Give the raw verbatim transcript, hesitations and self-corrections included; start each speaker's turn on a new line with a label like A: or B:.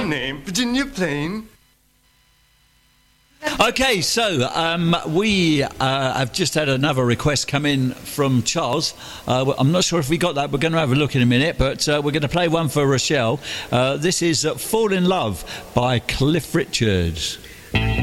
A: My name, Virginia Plain.
B: Okay, so um, we uh, have just had another request come in from Charles. Uh, I'm not sure if we got that. We're going to have a look in a minute, but uh, we're going to play one for Rochelle. Uh, this is uh, Fall in Love by Cliff Richard.